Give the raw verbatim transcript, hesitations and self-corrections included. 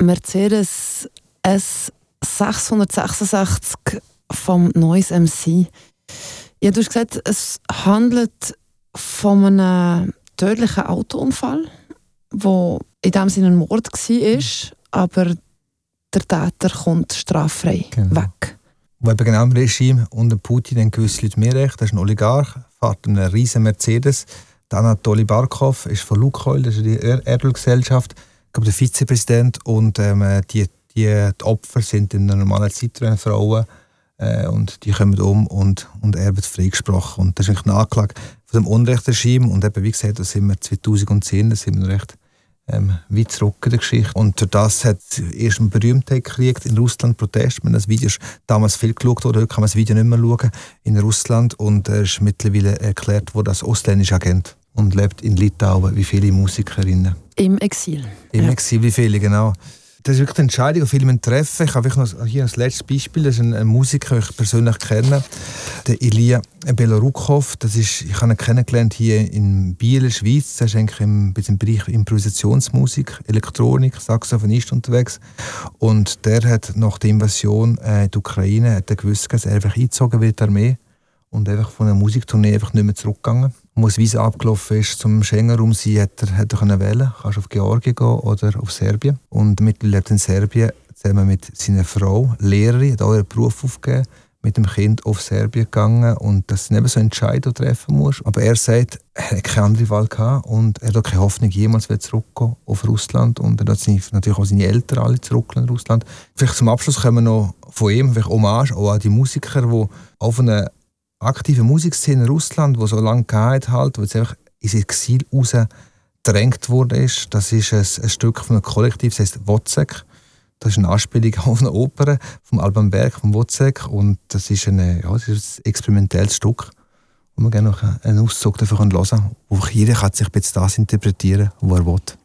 Mercedes S sechshundertsechsundsechzig vom Noise M C. Ja, du hast gesagt, es handelt von einem tödlichen Autounfall, wo in dem Sinne ein Mord war, aber der Täter kommt straffrei genau. weg. Wo eben genau im Regime unter Putin haben gewisse Leute mehr Recht. Das ist ein Oligarch, fährt einen riesen Mercedes. Der Anatoly Barkov ist von Lukoil, das ist die Erdölgesellschaft, ich glaube der Vizepräsident. Und ähm, die, die, die Opfer sind in einer normalen Citroën Frauen. Äh, und die kommen um und, und er wird freigesprochen. Und das ist eigentlich eine Anklage von dem Unrechtsregime. Und eben, wie gesagt, da sind wir zweitausendzehn, da sind wir recht ähm, weit zurück in der Geschichte. Und durch das hat es erst eine Berühmtheit gekriegt in Russland, Protest. Wenn das Video ist damals viel geschaut wurde, heute kann man das Video nicht mehr schauen in Russland. Und er ist mittlerweile erklärt worden als ausländischer Agent und lebt in Litauen, wie viele Musikerinnen. Im Exil. Im ja. Exil, wie viele, genau. Das ist wirklich eine Entscheidung, die viele treffen. Ich habe noch hier als letztes Beispiel, das ist ein, ein Musiker, den ich persönlich kenne, der Ilya Belorukov. Das ist, ich habe ihn kennengelernt hier in Biel, in der Schweiz. Er ist eigentlich im, im Bereich Improvisationsmusik, Elektronik, Saxophonist unterwegs. Und der hat nach der Invasion äh, in die Ukraine hat er gewusst, dass er einfach eingezogen wird in die Armee und einfach von einer Musiktournee einfach nicht mehr zurückgegangen. Wo das Visa abgelaufen ist zum Schengen-Raum sein, hat er, hat er können wählen. Kannst auf Georgien gehen oder auf Serbien. Und mittlerweile lebt er in Serbien zusammen mit seiner Frau, Lehrerin, hat auch ihren Beruf aufgegeben, mit dem Kind auf Serbien gegangen. Und das sind eben so Entscheidungen, die du treffen musst. Aber er sagt, er hat keine andere Wahl gehabt und er hat auch keine Hoffnung, jemals zurückgehen auf Russland. Und er hat natürlich auch seine Eltern alle zurück in Russland. Vielleicht zum Abschluss kommen wir noch von ihm, vielleicht Hommage auch an die Musiker, die auf eine aktive Musikszene in Russland, die so lange gehalten hat, wo jetzt einfach ins Exil rausgedrängt wurde. Das ist ein, ein Stück von einem Kollektiv, das heisst Wozzeck. Das ist eine Anspielung auf eine Oper vom Alban Berg, vom Wozzeck. Und das ist, eine, ja, das ist ein experimentelles Stück, wo man gerne noch einen Auszug davon hören kann, wo jeder kann sich jetzt das interpretieren, wo er will.